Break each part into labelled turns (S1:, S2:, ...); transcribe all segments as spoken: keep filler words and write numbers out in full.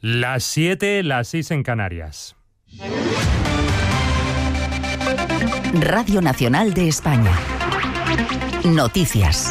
S1: Las siete, las seis en Canarias.
S2: Radio Nacional de España. Noticias.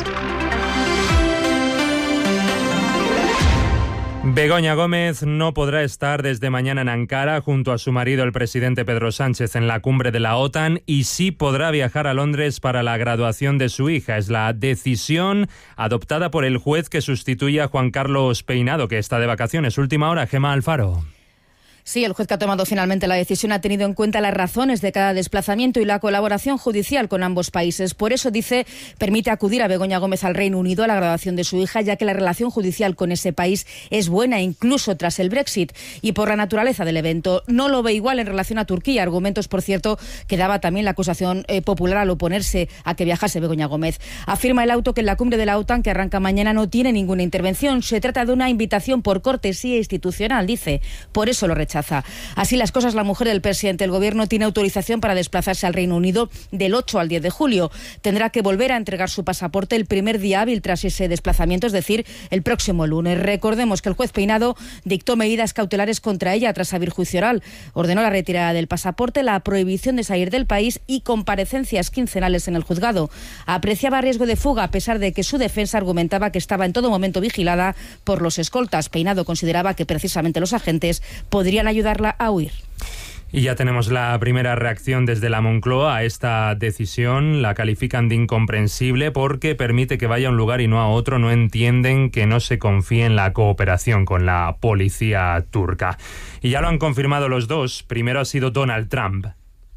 S1: Begoña Gómez no podrá estar desde mañana en Ankara junto a su marido, el presidente Pedro Sánchez, en la cumbre de la OTAN, y sí podrá viajar a Londres para la graduación de su hija. Es la decisión adoptada por el juez que sustituye a Juan Carlos Peinado, que está de vacaciones. Última hora, Gemma Alfaro.
S3: Sí, el juez que ha tomado finalmente la decisión ha tenido en cuenta las razones de cada desplazamiento y la colaboración judicial con ambos países. Por eso, dice, permite acudir a Begoña Gómez al Reino Unido a la graduación de su hija, ya que la relación judicial con ese país es buena, incluso tras el Brexit, y por la naturaleza del evento. No lo ve igual en relación a Turquía, argumentos, por cierto, que daba también la acusación eh, popular al oponerse a que viajase Begoña Gómez. Afirma el auto que en la cumbre de la OTAN, que arranca mañana, no tiene ninguna intervención. Se trata de una invitación por cortesía institucional, dice. Por eso lo rechaza. Así las cosas, la mujer del presidente del gobierno tiene autorización para desplazarse al Reino Unido del ocho al diez de julio. Tendrá que volver a entregar su pasaporte el primer día hábil tras ese desplazamiento, es decir, el próximo lunes. Recordemos que el juez Peinado dictó medidas cautelares contra ella tras abrir juicio oral. Ordenó la retirada del pasaporte, la prohibición de salir del país y comparecencias quincenales en el juzgado. Apreciaba riesgo de fuga a pesar de que su defensa argumentaba que estaba en todo momento vigilada por los escoltas. Peinado consideraba que precisamente los agentes podrían ayudarla a huir.
S1: Y ya tenemos la primera reacción desde la Moncloa a esta decisión. La califican de incomprensible porque permite que vaya a un lugar y no a otro. No entienden que no se confíe en la cooperación con la policía turca. Y ya lo han confirmado los dos. Primero ha sido Donald Trump.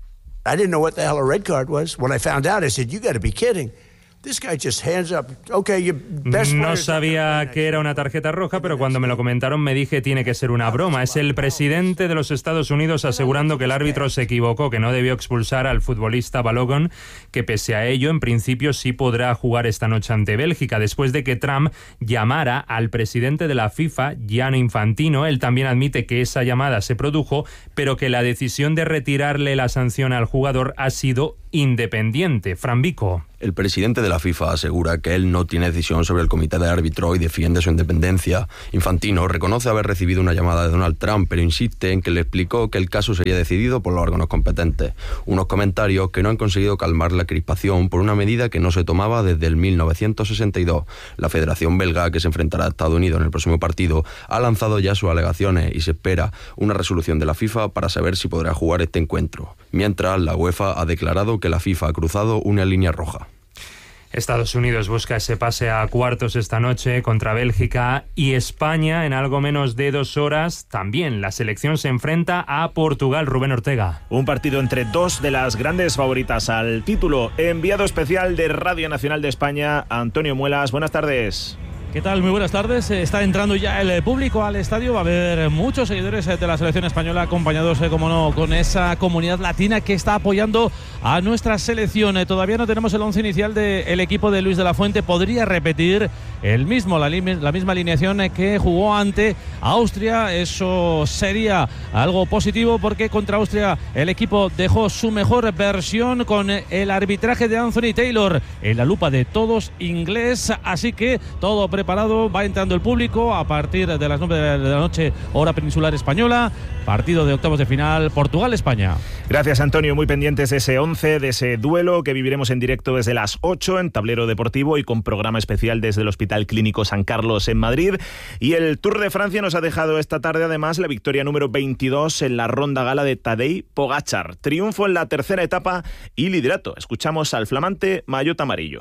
S4: I didn't know what the hell a red card was. When I found out, I said, you got to be kidding. This guy just hands up. Okay, your best
S1: no sabía que era una tarjeta roja, pero cuando me lo comentaron me dije tiene que ser una broma. Es el presidente de los Estados Unidos asegurando que el árbitro se equivocó, que no debió expulsar al futbolista Balogun, que pese a ello en principio sí podrá jugar esta noche ante Bélgica, después de que Trump llamara al presidente de la FIFA, Gianni Infantino. Él también admite que esa llamada se produjo, pero que la decisión de retirarle la sanción al jugador ha sido independiente. Fran Vico.
S5: El presidente de la FIFA asegura que él no tiene decisión sobre el comité de árbitro y defiende su independencia. Infantino reconoce haber recibido una llamada de Donald Trump, pero insiste en que le explicó que el caso sería decidido por los órganos competentes. Unos comentarios que no han conseguido calmar la crispación por una medida que no se tomaba desde el mil novecientos sesenta y dos. La Federación Belga, que se enfrentará a Estados Unidos en el próximo partido, ha lanzado ya sus alegaciones y se espera una resolución de la FIFA para saber si podrá jugar este encuentro. Mientras, la UEFA ha declarado que la FIFA ha cruzado una línea roja.
S1: Estados Unidos busca ese pase a cuartos esta noche contra Bélgica, y España en algo menos de dos horas también. La selección se enfrenta a Portugal. Rubén Ortega.
S6: Un partido entre dos de las grandes favoritas al título. Enviado especial de Radio Nacional de España, Antonio Muelas. Buenas tardes.
S7: ¿Qué tal? Muy buenas tardes. Está entrando ya el público al estadio. Va a haber muchos seguidores de la selección española, acompañados, como no, con esa comunidad latina que está apoyando a nuestra selección. Todavía no tenemos el once inicial del equipo de Luis de la Fuente. Podría repetir el mismo, la, la misma alineación que jugó ante Austria. Eso sería algo positivo, porque contra Austria el equipo dejó su mejor versión, con el arbitraje de Anthony Taylor en la lupa de todos inglés. Así que todo preparado, va entrando el público a partir de las nueve de la noche, hora peninsular española. Partido de octavos de final, Portugal-España.
S6: Gracias, Antonio. Muy pendientes de ese once, de ese duelo que viviremos en directo desde las ocho en Tablero Deportivo y con programa especial desde el Hospital Clínico San Carlos en Madrid. Y el Tour de Francia nos ha dejado esta tarde además la victoria número veintidós en la ronda gala de Tadej Pogačar. Triunfo en la tercera etapa y liderato. Escuchamos al flamante maillot amarillo.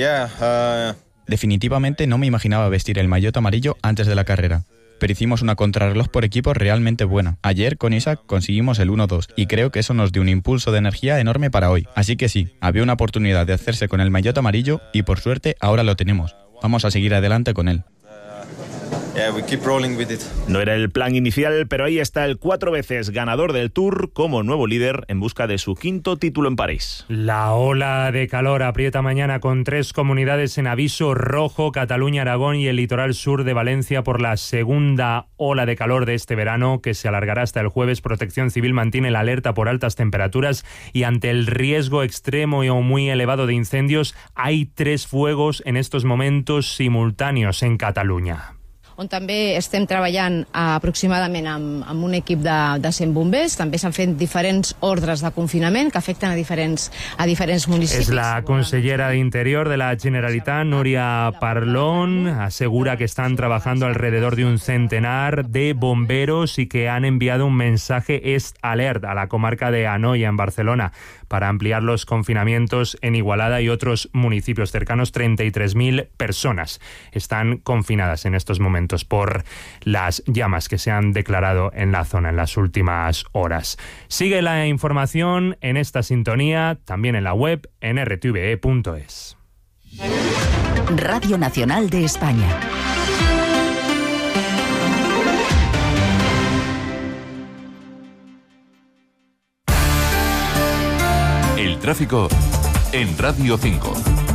S8: Yeah, uh... Definitivamente no me imaginaba vestir el maillot amarillo antes de la carrera, pero hicimos una contrarreloj por equipo realmente buena. Ayer con Isaac conseguimos el uno dos y creo que eso nos dio un impulso de energía enorme para hoy. Así que sí, había una oportunidad de hacerse con el maillot amarillo y por suerte ahora lo tenemos. Vamos a seguir adelante con él.
S6: Yeah, we keep rolling with it. No era el plan inicial, pero ahí está el cuatro veces ganador del Tour como nuevo líder en busca de su quinto título en París.
S1: La ola de calor aprieta mañana con tres comunidades en aviso rojo: Cataluña, Aragón y el litoral sur de Valencia, por la segunda ola de calor de este verano, que se alargará hasta el jueves. Protección Civil mantiene la alerta por altas temperaturas y ante el riesgo extremo o muy elevado de incendios. Hay tres fuegos en estos momentos simultáneos en Cataluña.
S9: on també estem treballant aproximadament amb, amb un equip de, de cent bombers. També s'han fet diferents ordres de confinament que afecten a diferents, a diferents municipis.
S1: Es la consellera de Interior de la Generalitat, Núria Parlon, asegura que están trabajando alrededor de un centenar de bomberos y que han enviado un mensaje Est Alert a la comarca de Anoia, en Barcelona, para ampliar los confinamientos en Igualada y otros municipios cercanos. treinta y tres mil personas están confinadas en estos momentos por las llamas que se han declarado en la zona en las últimas horas. Sigue la información en esta sintonía, también en la web en r t v e punto es.
S2: Radio Nacional de España.
S10: El tráfico en Radio cinco.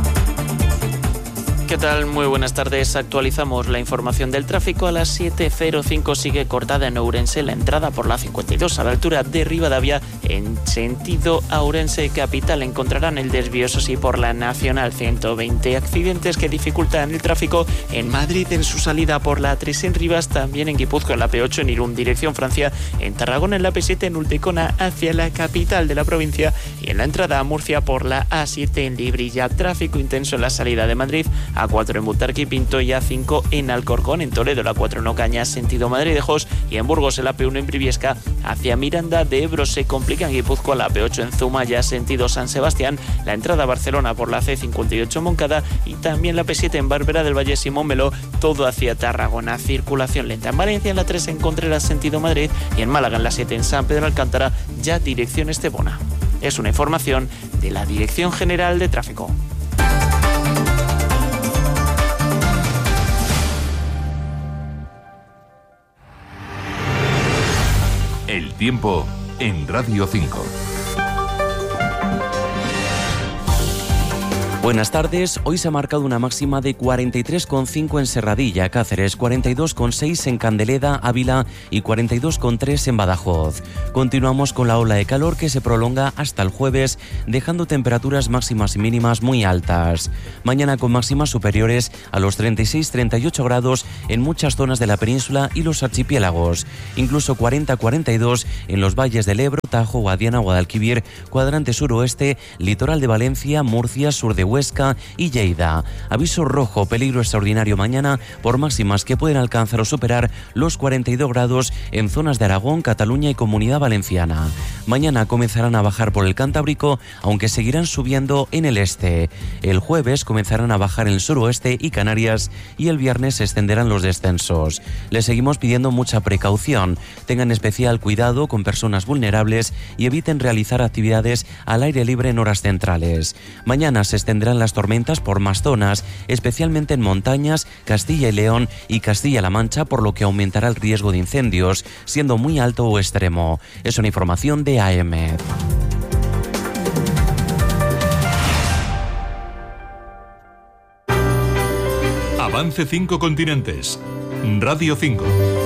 S11: ¿Qué tal? Muy buenas tardes. Actualizamos la información del tráfico. A las siete cero cinco sigue cortada en Ourense la entrada por la cincuenta y dos a la altura de Rivadavia en sentido Ourense capital. Encontrarán el desvío, eso sí, por la Nacional ciento veinte. Accidentes que dificultan el tráfico en Madrid en su salida por la A tres en Rivas, también en Guipúzcoa en la P ocho en Irún dirección Francia, en Tarragona en la P siete en Ultecona hacia la capital de la provincia y en la entrada a Murcia por la A siete en Librilla. Tráfico intenso en la salida de Madrid, A cuatro en Butarque y Pinto y A cinco en Alcorcón. En Toledo la cuatro en Ocaña sentido Madrid-Jos y en Burgos el A P uno en Briviesca hacia Miranda de Ebro. Se complica en Guipúzcoa la P ocho en Zumaya sentido San Sebastián, la entrada a Barcelona por la C cincuenta y ocho en Moncada y también la P siete en Bárbara del Valle Simón Meló, todo hacia Tarragona. Circulación lenta en Valencia en la tres en Contreras sentido Madrid y en Málaga en la siete en San Pedro Alcántara ya dirección Estepona. Es una información de la Dirección General de Tráfico.
S10: El tiempo en Radio cinco.
S11: Buenas tardes. Hoy se ha marcado una máxima de cuarenta y tres coma cinco en Serradilla, Cáceres, cuarenta y dos coma seis en Candeleda, Ávila y cuarenta y dos coma tres en Badajoz. Continuamos con la ola de calor que se prolonga hasta el jueves, dejando temperaturas máximas y mínimas muy altas. Mañana con máximas superiores a los treinta y seis a treinta y ocho grados en muchas zonas de la península y los archipiélagos. Incluso cuarenta a cuarenta y dos en los valles del Ebro, Tajo, Guadiana, Guadalquivir, cuadrante suroeste, litoral de Valencia, Murcia, sur de Huesca y Lleida. Aviso rojo, peligro extraordinario mañana por máximas que pueden alcanzar o superar los cuarenta y dos grados en zonas de Aragón, Cataluña y Comunidad Valenciana. Mañana comenzarán a bajar por el Cantábrico, aunque seguirán subiendo en el este. El jueves comenzarán a bajar en el suroeste y Canarias y el viernes se extenderán los descensos. Les seguimos pidiendo mucha precaución. Tengan especial cuidado con personas vulnerables y eviten realizar actividades al aire libre en horas centrales. Mañana se extenderán las tormentas por más zonas, especialmente en montañas, Castilla y León y Castilla-La Mancha, por lo que aumentará el riesgo de incendios, siendo muy alto o extremo. Es una información de A M.
S10: Avance cinco continentes. Radio cinco.